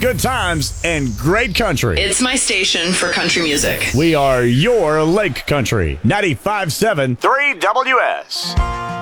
good times, and great country. It's my station for country music. We are your Lake Country. 95.7 3WS.